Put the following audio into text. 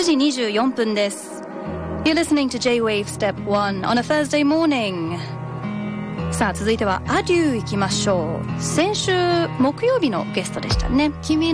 時24分です。 You're listening to J-Wave Step 1 on a Thursday morning。 さあ続いてはアデュー行きましょう。先週木曜日のゲストでしたね。君